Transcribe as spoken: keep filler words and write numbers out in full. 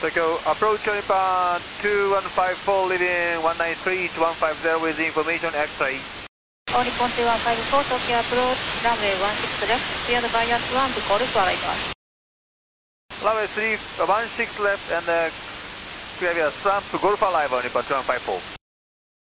Tokyo, approach Nippon two one five four, leaving one nine three to one five zero with information X-ray. All Nippon two one five four, Tokyo approach, runway one six left, cleared by S one to Golf arrival. Runway three one six left and uh, clear via S one to Golf arrival, Nippon two one five four.